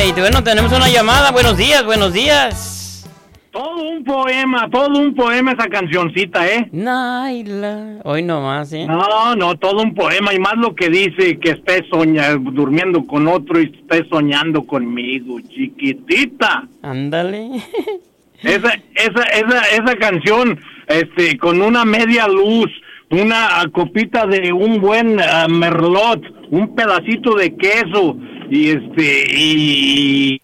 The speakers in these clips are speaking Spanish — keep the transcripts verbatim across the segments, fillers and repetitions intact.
y bueno, tenemos una llamada. Buenos días, buenos días. Todo un poema, todo un poema esa cancioncita, ¿eh? Naila. Hoy nomás, ¿eh? No, no, todo un poema. Y más lo que dice, que estés soñando, durmiendo con otro y estés soñando conmigo, chiquitita. Ándale. Esa, esa, esa, esa canción, este, con una media luz, una copita de un buen uh, merlot, un pedacito de queso, y este, y...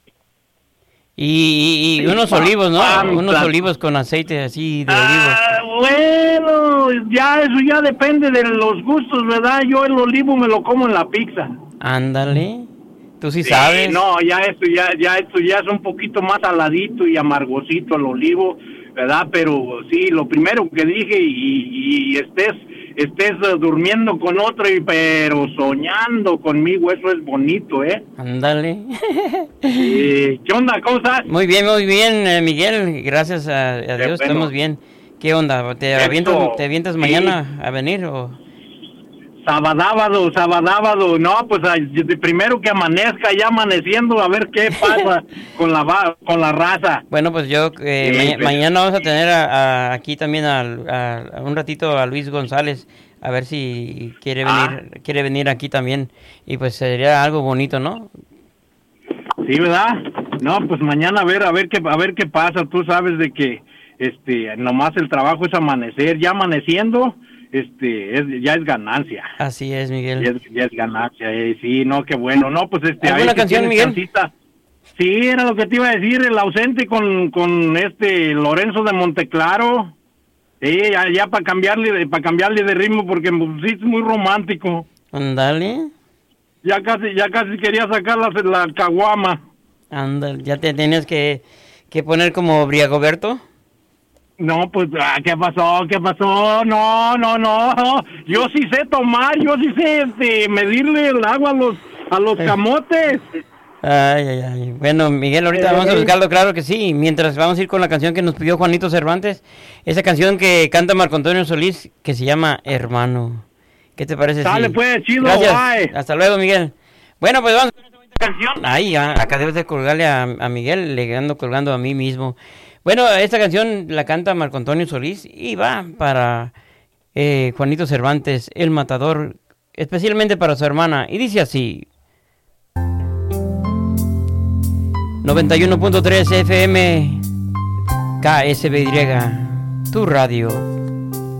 Y, y, y unos olivos, ¿no? Panta. Unos olivos con aceite así de ah, olivo. Bueno, ya eso ya depende de los gustos, ¿verdad? Yo el olivo me lo como en la pizza. Ándale. Tú sí, sí sabes. No, ya esto ya ya esto ya es un poquito más saladito y amargosito el olivo, ¿verdad? Pero sí, lo primero que dije, y, y estés estés uh, durmiendo con otro, y, pero soñando conmigo, eso es bonito, ¿eh? Ándale. eh, ¿Qué onda? ¿Cómo estás? Muy bien, muy bien, eh, Miguel. Gracias a, a Dios, bueno. Estamos bien. ¿Qué onda? ¿Te Esto, avientas, te avientas sí. mañana a venir o...? Sabadábado, sabadábado, no, pues de primero que amanezca, ya amaneciendo, a ver qué pasa con la con la raza. Bueno, pues yo, eh, sí, ma- pero... mañana vamos a tener a, a, aquí también a, a, a un ratito a Luis González, a ver si quiere venir, ah. quiere venir aquí también, y pues sería algo bonito, ¿no? Sí, ¿verdad? No, pues mañana a ver, a ver qué, a ver qué pasa. Tú sabes de que, este, nomás el trabajo es amanecer, ya amaneciendo. Este, es, ya es ganancia. Así es, Miguel. Ya es, ya es ganancia, eh, sí, no, qué bueno. No, pues este... ¿Alguna canción, Miguel? Cancita. Sí, era lo que te iba a decir, el ausente con, con este Lorenzo de Monteclaro. Sí, ya, ya para cambiarle, para cambiarle de ritmo, porque sí es muy romántico. Ándale. Ya casi, ya casi quería sacar la, la caguama. Ándale, ya te tenías que, que poner como Briagoberto. No, pues, ¿qué pasó? ¿Qué pasó? No, no, no. Yo sí sé tomar, yo sí sé este, medirle el agua a los a los camotes. Ay, ay, ay. Bueno, Miguel, ahorita eh, vamos a buscarlo, claro que sí. Mientras vamos a ir con la canción que nos pidió Juanito Cervantes, esa canción que canta Marco Antonio Solís, que se llama Hermano. ¿Qué te parece? Dale, sí? pues, chido, Gracias. Bye. Hasta luego, Miguel. Bueno, pues vamos con esta bonita canción. Ay, acá debes de colgarle a, a Miguel, le ando colgando a mí mismo. Bueno, esta canción la canta Marco Antonio Solís y va para eh, Juanito Cervantes, el matador, especialmente para su hermana. Y dice así: noventa y uno punto tres F M K S B Y, tu radio.